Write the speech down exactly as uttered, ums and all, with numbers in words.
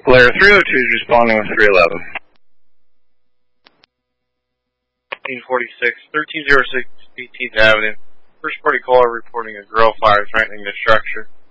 Player three oh two is responding with three eleven. eighteen forty-six, thirteen oh six eighteenth Avenue. First party caller reporting a grill fire threatening the structure.